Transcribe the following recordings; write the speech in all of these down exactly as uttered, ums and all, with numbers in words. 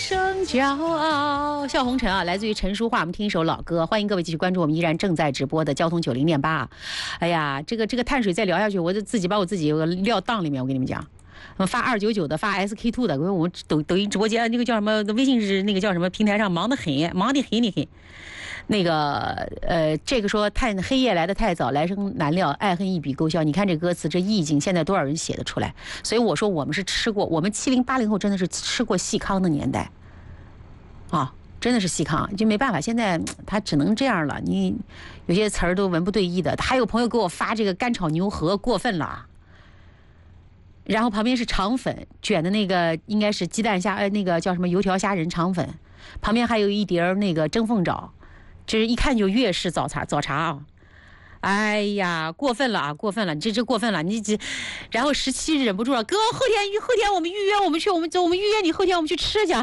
声骄傲。笑红尘啊，来自于陈淑桦。我们听一首老歌，欢迎各位继续关注我们依然正在直播的交通九零点八啊。哎呀，这个这个碳水再聊下去，我就自己把我自己有个撂档里面，我跟你们讲。发二九九的，发 S K 二 的，因为我们抖抖音直播间那个叫什么，微信是那个叫什么平台上忙得很，忙得很的很。那个呃，这个说太黑夜来得太早，来生难料，爱恨一笔勾销。你看这歌词，这意境，现在多少人写得出来？所以我说我们是吃过，我们七零八零后真的是吃过细糠的年代，啊，真的是细糠，就没办法，现在他只能这样了。你有些词儿都文不对意的。还有朋友给我发这个干炒牛河，过分了。然后旁边是肠粉卷的那个，应该是鸡蛋虾，呃，那个叫什么油条虾仁肠粉，旁边还有一碟那个蒸凤爪，这一看就粤式早茶早茶啊！哎呀，过分了啊，过分了，你这这过分了，你这，然后十七忍不住了，哥，后天后天我们预约，我们去，我们走，我们预约你后天我们去吃去。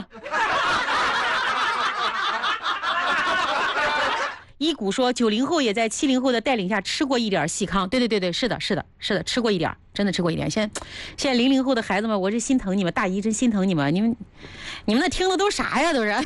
一谷说，九零后也在七零后的带领下吃过一点细糠。对对对对，是的，是的，是的，吃过一点，真的吃过一点。现在，现在零零后的孩子们，我是心疼你们，大姨真心疼你们。你们，你们那听的都啥呀？都是。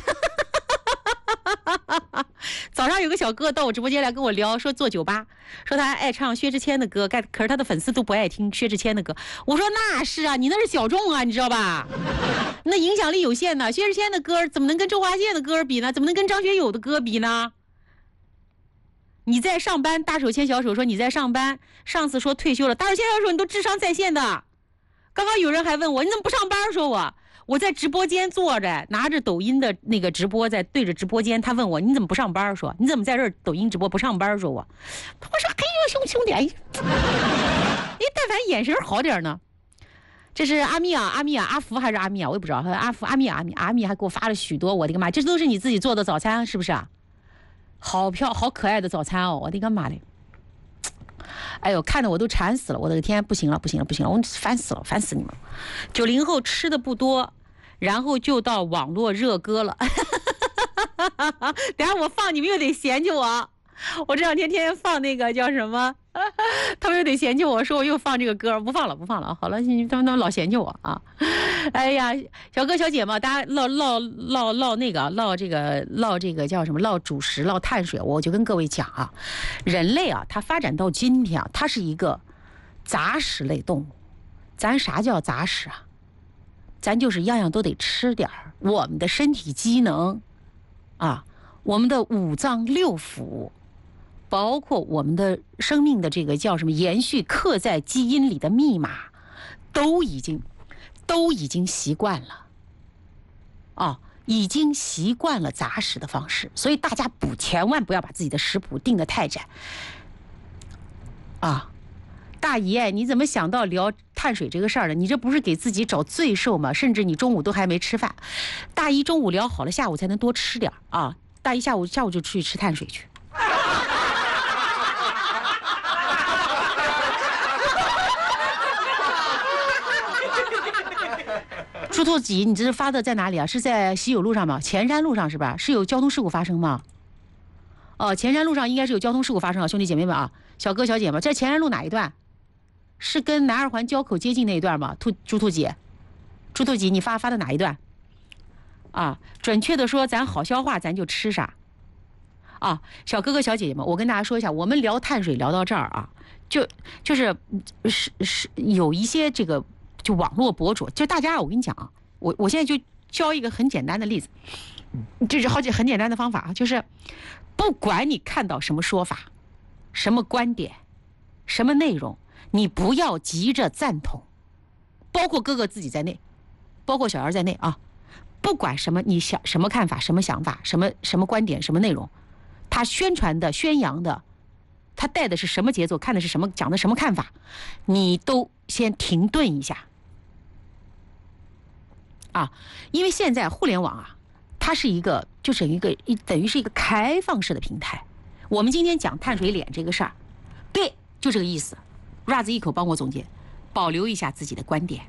早上有个小哥到我直播间来跟我聊，说做酒吧，说他爱唱薛之谦的歌，可是他的粉丝都不爱听薛之谦的歌。我说那是啊，你那是小众啊，你知道吧？那影响力有限呢。薛之谦的歌怎么能跟周华健的歌比呢？怎么能跟张学友的歌比呢？你在上班，大手牵小手说你在上班，上司说退休了，大手牵小手你都智商在线的。刚刚有人还问我你怎么不上班，说我我在直播间坐着，拿着抖音的那个直播在对着直播间，他问我你怎么不上班，说你怎么在这儿抖音直播不上班，说我我说哎呦兄兄弟，哎，你但凡眼神好点呢。这是阿米啊，阿米啊，阿福还是阿米啊，我也不知道。阿福阿米阿米阿米还给我发了许多，我的个妈，这都是你自己做的早餐是不是啊？好漂好可爱的早餐哦，我的个妈嘞！哎呦，看得我都馋死了，我的天，不行了不行了不行了，我烦死了，烦死你们了！九零后吃的不多，然后就到网络热歌了。等下我放你们又得嫌弃我，我这两天天天放那个叫什么，他们又得嫌弃我说我又放这个歌，不放了不放了，好了，你他们他们老嫌弃我啊！哎呀，小哥小姐嘛，大家唠唠唠唠那个唠这个唠这个叫什么唠主食唠碳水，我就跟各位讲啊，人类啊，它发展到今天啊，它是一个杂食类动物。咱啥叫杂食啊？咱就是样样都得吃点儿。我们的身体机能啊，我们的五脏六腑，包括我们的生命的这个叫什么延续刻在基因里的密码，都已经都已经习惯了啊，已经习惯了杂食的方式。所以大家补千万不要把自己的食谱定得太窄啊。大爷，你怎么想到聊碳水这个事儿呢？你这不是给自己找罪受吗？甚至你中午都还没吃饭。大姨中午聊好了，下午才能多吃点啊。大姨下午下午就出去吃碳水去。猪头几，你这是发的在哪里啊？是在西友路上吗？前山路上是吧？是有交通事故发生吗？哦，前山路上应该是有交通事故发生啊，兄弟姐妹们啊，小哥小姐们，这前山路哪一段？是跟南二环交口接近那一段吗？兔猪兔姐，猪兔姐，你发发的哪一段？啊，准确的说，咱好消化，咱就吃啥。啊，小哥哥小姐姐们，我跟大家说一下，我们聊碳水聊到这儿啊，就就是是是有一些这个就网络博主，就大家我跟你讲啊，我我现在就教一个很简单的例子，这是好几很简单的方法啊，就是不管你看到什么说法、什么观点、什么内容，你不要急着赞同，包括哥哥自己在内，包括小姚在内啊，不管什么你想什么看法、什么想法、什么什么观点、什么内容。他宣传的、宣扬的，他带的是什么节奏，看的是什么，讲的什么看法，你都先停顿一下啊！因为现在互联网啊，它是一个就是一个一等于是一个开放式的平台。我们今天讲碳水脸这个事儿，对，就这个意思。Raz 一口帮我总结，保留一下自己的观点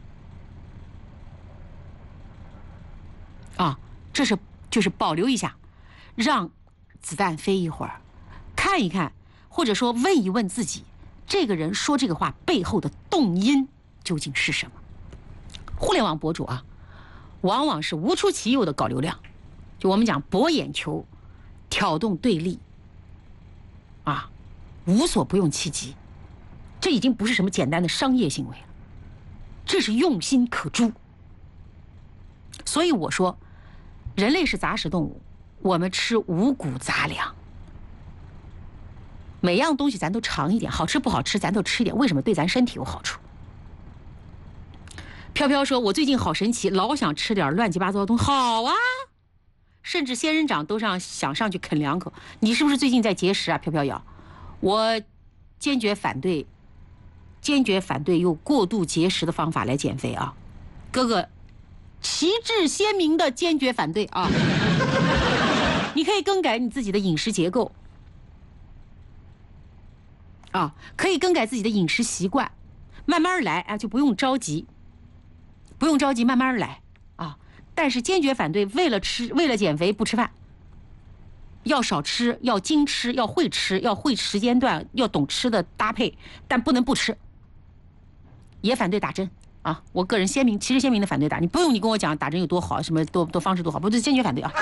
啊，这是就是保留一下，让子弹飞一会儿，看一看，或者说问一问自己，这个人说这个话背后的动因究竟是什么？互联网博主啊， 往往是无出其右的搞流量，就我们讲博眼球，挑动对立，啊，无所不用其极。这已经不是什么简单的商业行为了，这是用心可诛。所以我说，人类是杂食动物，我们吃五谷杂粮，每样东西咱都尝一点，好吃不好吃咱都吃一点，为什么？对咱身体有好处。飘飘说，我最近好神奇，老想吃点乱七八糟的东西。好啊，甚至仙人掌都上想上去啃两口。你是不是最近在节食啊？飘飘瑶，我坚决反对，坚决反对用过度节食的方法来减肥啊！哥哥旗帜鲜明的坚决反对啊！你可以更改你自己的饮食结构啊，可以更改自己的饮食习惯，慢慢来啊，就不用着急。不用着急，慢慢来啊！但是坚决反对为了吃、为了减肥不吃饭，要少吃，要精吃，要会吃，要会时间段，要懂吃的搭配，但不能不吃。也反对打针啊！我个人鲜明、旗帜鲜明的反对打，你不用你跟我讲打针有多好，什么多多方式多好，不是坚决反对啊！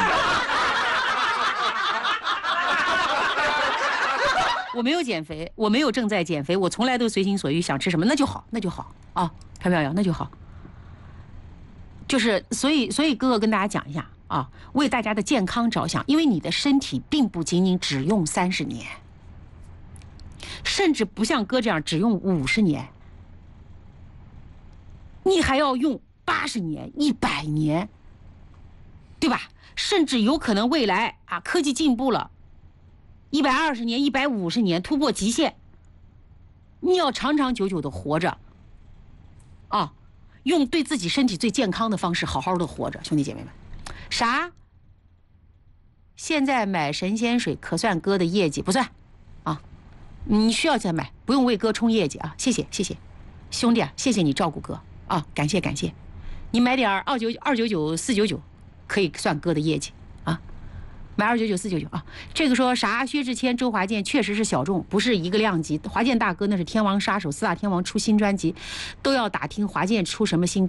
我没有减肥，我没有正在减肥，我从来都随心所欲，想吃什么那就好，那就好啊！飘飘摇，那就好。就是，所以，所以哥哥跟大家讲一下啊，为大家的健康着想，因为你的身体并不仅仅只用三十年，甚至不像哥这样只用五十年，你还要用八十年、一百年，对吧？甚至有可能未来啊，科技进步了，一百二十年、一百五十年突破极限，你要长长久久的活着，啊。用对自己身体最健康的方式好好的活着，兄弟姐妹们。啥？现在买神仙水可算哥的业绩？不算啊，你需要再买，不用为哥冲业绩啊。谢谢谢谢，兄弟啊，谢谢你照顾哥啊，感谢感谢。你买点二九二九九四九九，可以算哥的业绩啊。买二九九四九九啊。这个说啥？薛之谦、周华健确实是小众，不是一个量级。华健大哥那是天王杀手，四大天王出新专辑，都要打听华健出什么新歌。